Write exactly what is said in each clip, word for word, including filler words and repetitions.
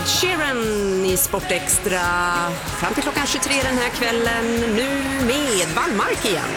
Ed Sheeran i Sportextra fram till klockan tjugotre den här kvällen, nu med Wallmark igen.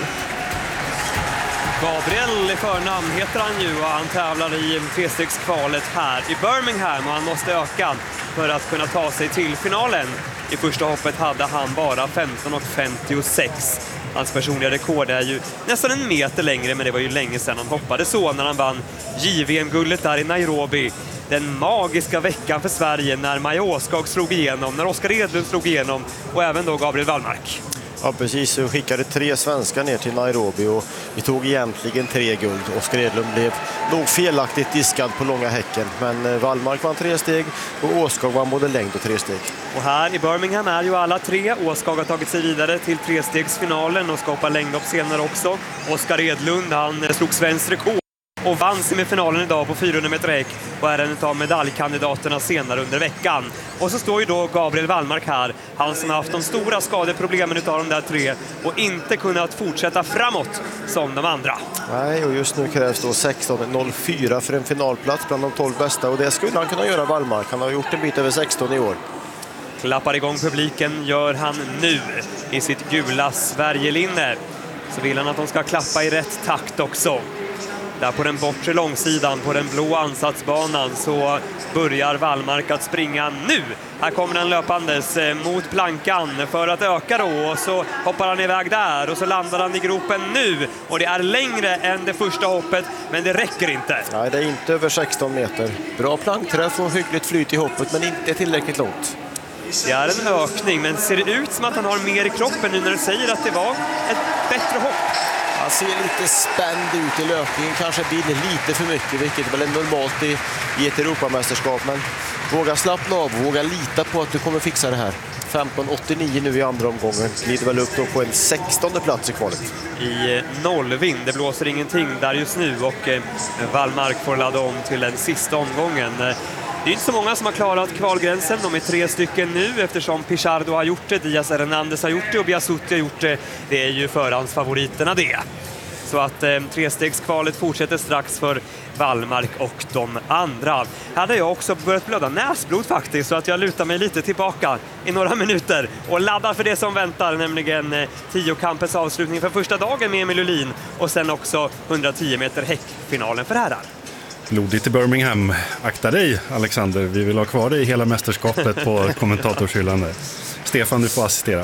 Gabriel i förnamn heter han ju och han tävlar i trestegskvalet här i Birmingham och han måste öka för att kunna ta sig till finalen. I första hoppet hade han bara femton och femtiosex. Hans personliga rekord är ju nästan en meter längre, men det var ju länge sedan han hoppade så när han vann J V M-guldet där i Nairobi. Den magiska veckan för Sverige när Maja Åskog slog igenom, när Oskar Edlund slog igenom och även då Gabriel Wallmark. Ja, precis. Vi skickade tre svenskar ner till Nairobi och vi tog egentligen tre guld. Oskar Edlund blev nog felaktigt diskad på långa häcken. Men Wallmark vann tre steg och Åskog vann både längd och tre steg. Och här i Birmingham är ju alla tre. Åskog har tagit sig vidare till trestegsfinalen och ska hoppa längdhopp senare också. Oskar Edlund, han slog svensk rekord och vann semifinalen idag på fyrahundra meter häck och är en av medaljkandidaterna senare under veckan. Och så står ju då Gabriel Wallmark här, han som har haft de stora skadeproblemen utav de där tre och inte kunnat fortsätta framåt som de andra. Nej, och just nu krävs då sexton noll fyra för en finalplats bland de tolv bästa och det skulle han kunna göra, Wallmark. Han har gjort en bit över sexton i år. Klappar igång publiken gör han nu i sitt gula Sverigelinne. Så vill han att de ska klappa i rätt takt också. Där på den bortre långsidan, på den blå ansatsbanan, så börjar Wallmark att springa nu. Här kommer han löpandes mot plankan för att öka då. Och så hoppar han iväg där och så landar han i gropen nu. Och det är längre än det första hoppet, men det räcker inte. Nej, det är inte över sexton meter. Bra plankträff och hyggligt flyt i hoppet, men inte tillräckligt långt. Det är en ökning, men ser det ut som att han har mer i kroppen nu när du säger att det var ett bättre hopp? Han ser lite spänd ut i löpningen, kanske blir lite för mycket, vilket väl är normalt i, i ett Europamästerskap. Men våga slappna av, våga lita på att du kommer fixa det här. femton åttionio nu i andra omgången, glider väl upp då på en sextonde plats i kvalet. I nollvind, det blåser ingenting där just nu och eh, Wallmark får ladda om till den sista omgången. Det är inte så många som har klarat kvalgränsen. De är tre stycken nu eftersom Pichardo har gjort det, Diaz Hernandez har gjort det och Biasutti har gjort det. Det är ju förhandsfavoriterna det. Så att eh, trestegskvalet fortsätter strax för Wallmark och de andra. Här hade jag också börjat blöda näsblod faktiskt, så att jag lutar mig lite tillbaka i några minuter och laddar för det som väntar, nämligen eh, tiokampens avslutning för första dagen med Emil Ullin och sen också hundratio meter häckfinalen för herrar. Blodigt i Birmingham. Akta dig, Alexander. Vi vill ha kvar dig i hela mästerskapet på kommentatorshyllan. Stefan, du får assistera.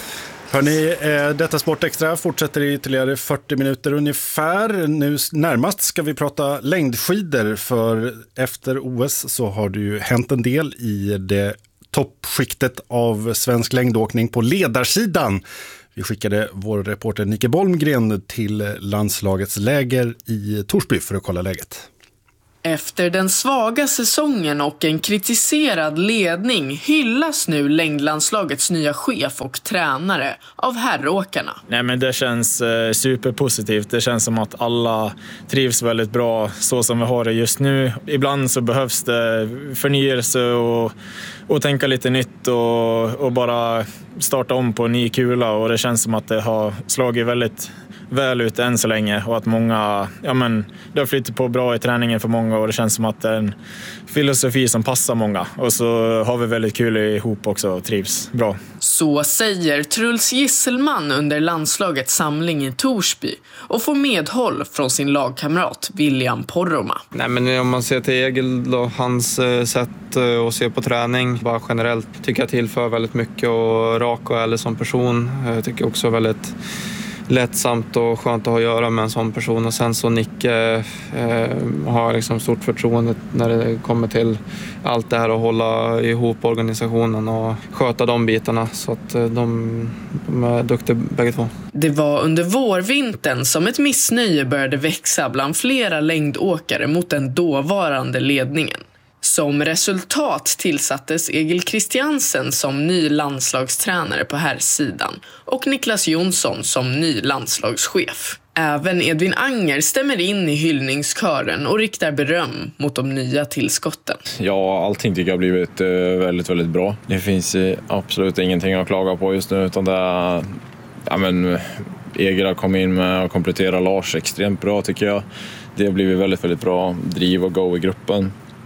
Hörrni, detta Sportextra fortsätter i ytterligare fyrtio minuter ungefär. Nu närmast ska vi prata längdskidor, för efter O S så har det ju hänt en del i det toppskiktet av svensk längdåkning på ledarsidan. Vi skickade vår reporter Nicke Bolmgren till landslagets läger i Torsby för att kolla läget. Efter den svaga säsongen och en kritiserad ledning hyllas nu längdlandslagets nya chef och tränare av herråkarna. Nej, men det känns eh, superpositivt. Det känns som att alla trivs väldigt bra så som vi har det just nu. Ibland så behövs det förnyelse och, och tänka lite nytt och, och bara starta om på en ny kula, och det känns som att det har slagit väldigt väl ut än så länge och att många, ja men det har flyttat på bra i träningen för många och det känns som att det är en filosofi som passar många, och så har vi väldigt kul ihop också och trivs bra. Så säger Truls Gisselman under landslagets samling i Torsby och får medhåll från sin lagkamrat William Porroma. Nej, men om man ser till Egil och hans eh, sätt eh, att se på träning, bara generellt tycker jag tillför väldigt mycket, och rak och ärlig som person. Jag tycker också väldigt lättsamt och skönt att ha att göra med en sån person. Och sen så Nicke eh, har liksom stort förtroende när det kommer till allt det här att hålla ihop organisationen och sköta de bitarna, så att de, de är duktiga bägge två. Det var under vårvintern som ett missnöje började växa bland flera längdåkare mot den dåvarande ledningen. Som resultat tillsattes Egil Christiansen som ny landslagstränare på herrsidan och Niklas Jonsson som ny landslagschef. Även Edvin Anger stämmer in i hyllningskören och riktar beröm mot de nya tillskotten. Ja, allting tycker jag har blivit väldigt, väldigt bra. Det finns absolut ingenting att klaga på just nu, utan det är, ja men, Egil har kommit in med och kompletterat Lars extremt bra tycker jag. Det har blivit väldigt, väldigt bra driv och go i gruppen.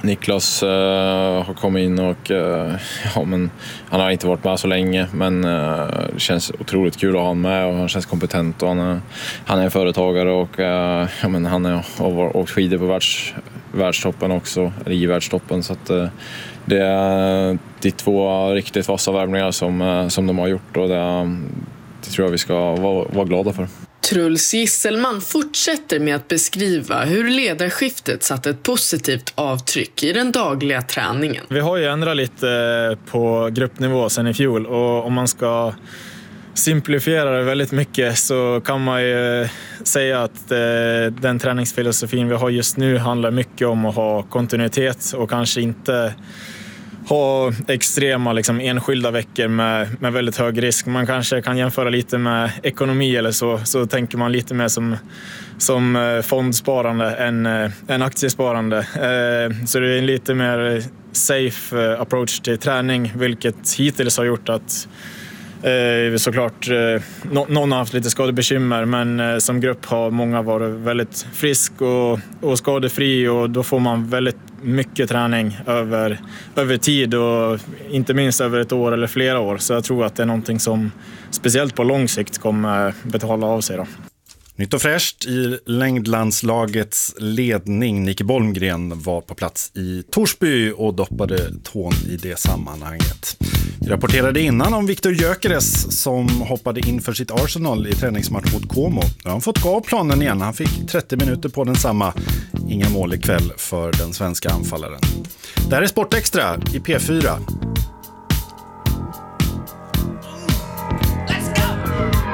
Niklas uh, har kommit in och uh, ja, men, han har inte varit med så länge, men uh, det känns otroligt kul att ha honom med och han känns kompetent och han är, han är en företagare och uh, ja, men, han är, har åkt skidor på världs, världstoppen också, eller i världstoppen, så att uh, det är de två riktigt vassa värvningar som, uh, som de har gjort och det, det tror jag vi ska vara, vara glada för. Truls Gisselman fortsätter med att beskriva hur ledarskiftet satt ett positivt avtryck i den dagliga träningen. Vi har ju ändrat lite på gruppnivå sen i fjol och om man ska simplifiera det väldigt mycket så kan man ju säga att den träningsfilosofin vi har just nu handlar mycket om att ha kontinuitet och kanske inte ha extrema liksom, enskilda veckor med, med väldigt hög risk. Man kanske kan jämföra lite med ekonomi eller så. Så tänker man lite mer som, som fondsparande än, än aktiesparande. Eh, så det är en lite mer safe approach till träning, vilket hittills har gjort att Eh, såklart eh, no, någon har haft lite skadebekymmer, men eh, som grupp har många varit väldigt frisk och, och skadefri och då får man väldigt mycket träning över, över tid och inte minst över ett år eller flera år. Så jag tror att det är någonting som speciellt på lång sikt kommer betala av sig då. Nytt och fräscht i längdlandslagets ledning. Nicke Bolmgren var på plats i Torsby och doppade tån i det sammanhanget. Vi rapporterade innan om Viktor Gyökeres som hoppade in för sitt Arsenal i träningsmatch mot Como. Nu har han fått gå av planen igen. Han fick trettio minuter på den samma. Inga mål ikväll för den svenska anfallaren. Det här är Sportextra i P fyra.